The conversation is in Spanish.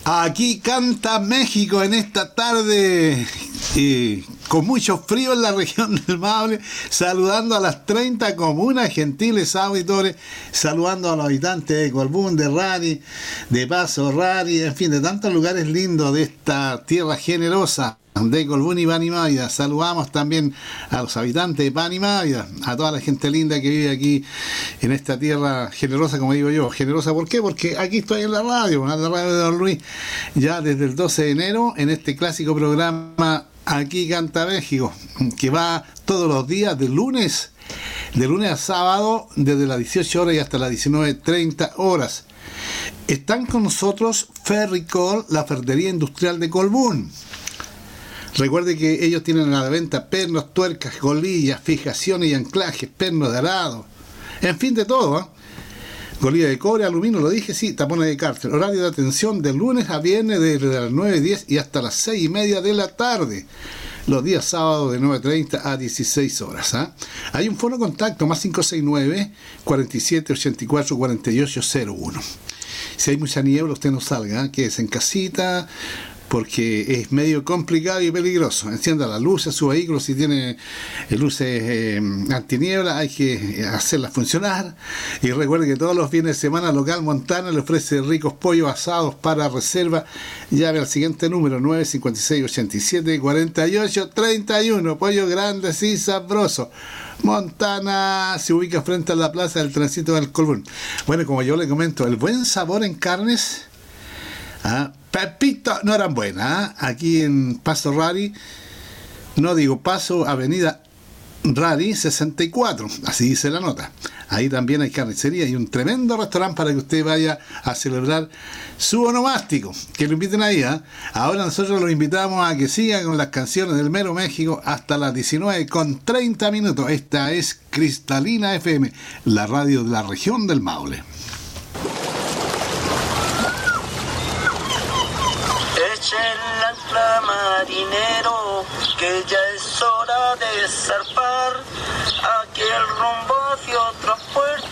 Aquí canta México en esta tarde, con mucho frío en la región del Maule, saludando a las 30 comunas, gentiles auditores, saludando a los habitantes de Colbún, de Rari, de Paso Rari, en fin, de tantos lugares lindos de esta tierra generosa de Colbún y Panimávida. Saludamos también a los habitantes de Panimávida, a toda la gente linda que vive aquí en esta tierra generosa, como digo yo. Generosa, ¿por qué? Porque aquí estoy en la radio de Don Luis, ya desde el 12 de enero, en este clásico programa Aquí Canta México, que va todos los días de lunes a sábado, desde las 18 horas y hasta las 19:30 horas. Están con nosotros Ferricol, la ferretería industrial de Colbún. Recuerde que ellos tienen a la venta pernos, tuercas, golillas, fijaciones y anclajes, pernos de arado, en fin, de todo, ¿eh? Golilla de cobre, aluminio, lo dije, sí, tapones de cárcel. Horario de atención de lunes a viernes desde las 9:10 y hasta las 6:30 de la tarde. Los días sábados de 9:30 a 16 horas. ¿Eh? Hay un fono de contacto más 569-4784-4801. Si hay mucha niebla, usted no salga, ¿eh? Quédese en casita, porque es medio complicado y peligroso. Encienda las luces de su vehículo, si tiene luces antiniebla, hay que hacerlas funcionar. Y recuerde que todos los fines de semana Local Montana le ofrece ricos pollos asados para reserva. Llame al siguiente número, 956-87-48-31. Pollo grandes y sabrosos. Montana se ubica frente a la plaza del Tránsito del Colbún. Bueno, como yo le comento, el buen sabor en carnes, Pepito, no eran buenas, ¿eh? Aquí en Paso Rari, no digo Paso, Avenida Rari 64, así dice la nota. Ahí también hay carnicería y un tremendo restaurante para que usted vaya a celebrar su onomástico. Que lo inviten ahí, ¿eh? Ahora nosotros los invitamos a que sigan con las canciones del Mero México hasta las 19:30. Esta es Cristalina FM, la radio de la región del Maule. Eche el ancla, marinero, que ya es hora de zarpar. Aquí el rumbo hacia otra puerta.